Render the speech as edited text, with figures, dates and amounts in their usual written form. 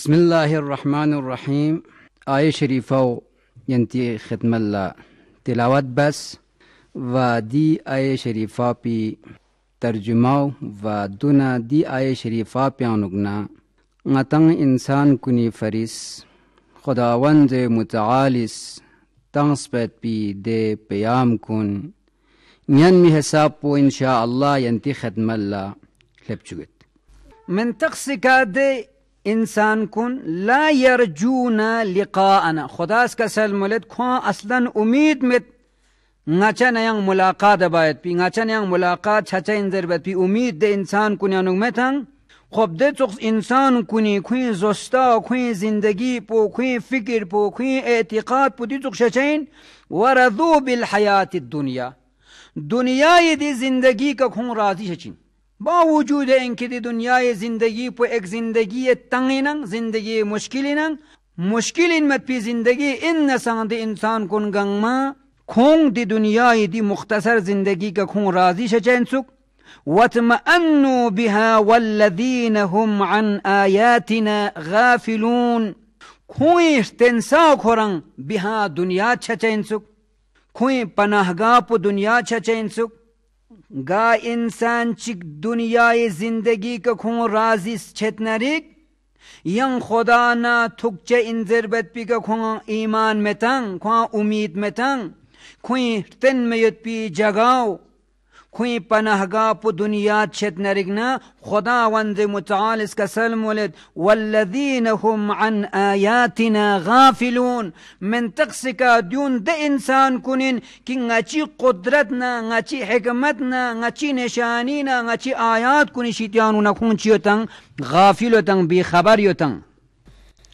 बिस्मिल्लाहिर्रहमानिर्रहीम। आय शरीफ़ो यंती खिदमल्ला तिलावत बस व दी आय शरीफ़ा पी तर्जुमा व दुना दी आय शरीफ़ा प्यानुगना ngатang insan kuni faris खुदावंद मुतआलिस तंस्पत पी दे पयाम कुन न्यन मी हिसाब पो इंशाअल्लाह यंती खिदमल्ला लेपचुगत من تقصika de इंसान कुन ला यरजूना लिकाअना खुदास का सलमलत ख्वा असलन उम्मीद में ngacha nayang mulaqat bayat pi ngacha nayang mulaqat chacha inzer bat pi उम्मीद दे इंसान कुन यानुग में थंग خب ده چوخ इंसान कुनी खुई जोस्ता खुई जिंदगी पो खुई फिक्र पो खुई एतिकाद पो दी चुख शचैन वरदू बिल हयात दुनिया दुनिया ये दी जिंदगी का खुं राजी शचिन बावजूद इनके दी दुनिया ये जिंदगी पो एक जिंदगी तंगिनंग जिंदगी मुश्किलिनंग मुश्किलिन मत पी जिंदगी इन नसंग दे इंसान कुन गंगमा खुं दी दुनिया ये दी मुख्तसर जिंदगी का खुं राजी शचैन सुख वतमअन्नु बिहा वल्लज़ीन हुम अन आयातिना गाफिलून खुई इस्तिंसा खोरंग बिहा दुनिया छचैन सुख खुई पनाहगा पु दुनिया छचैन सुख गा इंसान चिक दुनिया जिंदगी का खुं राजी छेतनरिक यंग खुदा ना थुकचे इंजरबत पी का खुं ईमान में तंग खुं उम्मीद में तंग खुई तिन में युत पी जगाओ खुई पनाहगा पु दुनिया छत नरिगना खुदा वंद मुतआल इसका सलमुलत वल्लज़ीन हुम अन आयातिना गाफिलून मन तक्सिका द्यून द इंसान कुनिन कि ngachi कुदरत ना ngachi हिकमत ना ngachi निशानी ना ngachi आयात कुनि शित्यानु ना खुंचियो तंग गाफिलो तंग बेखबर यो तंग